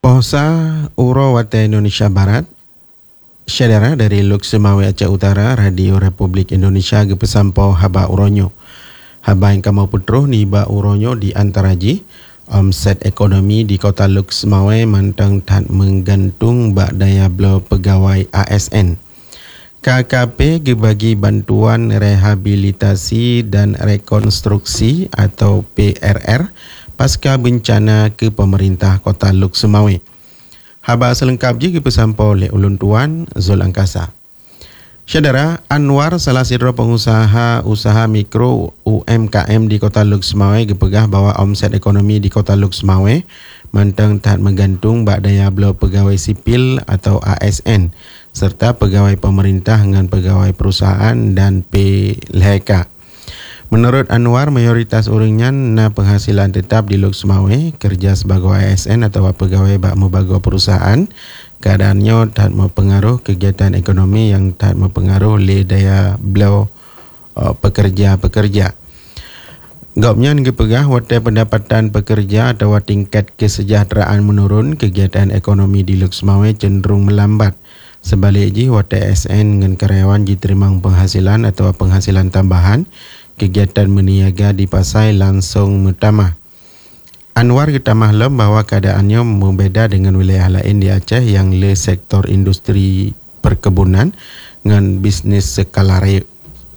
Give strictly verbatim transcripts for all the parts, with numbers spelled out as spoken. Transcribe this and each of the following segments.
Posa Uro Wate Indonesia Barat, saudara dari Luk Semawe Aceh Utara, Radio Republik Indonesia gepesampo haba uronyo. Haba yang kamu putruh ni ba uronyo di antaraji, omset ekonomi di kota Luk Semawe mantang tak menggantung bak daya belo pegawai A S N. K K P gebagi bantuan rehabilitasi dan rekonstruksi atau P R R pasca bencana ke pemerintah kota Luk Semawe. Haba selengkap je pesampau oleh Ulun Tuan Zul Angkasa. Saudara, Anwar salah satu pengusaha usaha mikro U M K M di kota Luk Semawe gepegah bahawa omset ekonomi di kota Luk Semawe mantang tak menggantung bak daya belo pegawai sipil atau A S N serta pegawai pemerintah dengan pegawai perusahaan dan P L H K. Menurut Anwar, mayoritas orangnya na penghasilan tetap di Luk Semawe kerja sebagai A S N atau pegawai bak membagai perusahaan. Keadaannya tak mempengaruh kegiatan ekonomi yang tak mempengaruh le daya belo uh, pekerja-pekerja. Gopnya ngepegah wate pendapatan pekerja atau tingkat kesejahteraan menurun, kegiatan ekonomi di Luk Semawe cenderung melambat. Sebaliknya, wate A S N dengan karyawan diterima penghasilan atau penghasilan tambahan, kegiatan meniaga di pasai langsung mutamah. Anwar kita maklum bahawa keadaannya berbeza dengan wilayah lain di Aceh yang le sektor industri perkebunan dengan bisnis skala raya.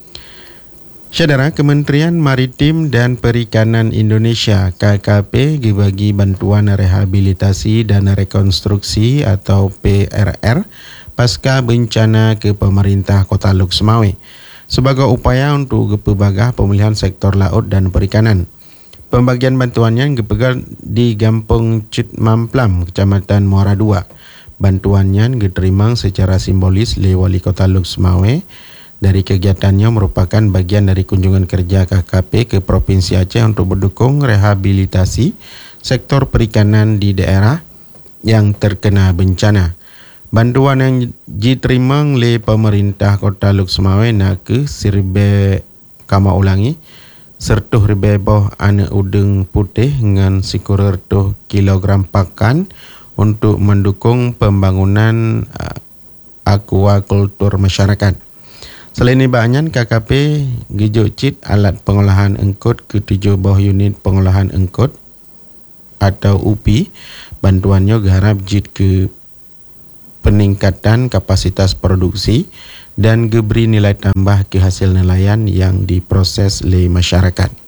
Saudara, Kementerian Maritim dan Perikanan Indonesia K K P dibagi bantuan rehabilitasi dan rekonstruksi atau P R R pasca bencana ke pemerintah kota Luk Semawe sebagai upaya untuk pelbagai pemulihan sektor laut dan perikanan. Pembagian bantuannya dipegang di Kampung Cut Mamplam, Kecamatan Muara dua. Bantuannya diterima secara simbolis oleh Wali Kota Luk Semawe. Dari kegiatannya merupakan bagian dari kunjungan kerja K K P ke Provinsi Aceh untuk mendukung rehabilitasi sektor perikanan di daerah yang terkena bencana. Bantuan yang diterima oleh pemerintah Kota Luk Semawe nak ke sirbe kama ulangi sertuh ribeboh anak udeng putih dengan sikurertuh kilogram pakan untuk mendukung pembangunan uh, akuakultur masyarakat. Selain ini banyak K K P gejocit alat pengolahan engkut ke tujuh buah unit pengolahan engkut atau U P I. Bantuannya garap jid ke peningkatan kapasitas produksi dan geberi nilai tambah ke hasil nelayan yang diproses oleh masyarakat.